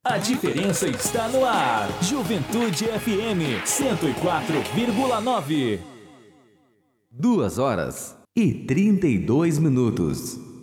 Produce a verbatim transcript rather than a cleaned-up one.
A diferença está no ar. Juventude F M cento e quatro vírgula nove. Duas horas e trinta e dois minutos.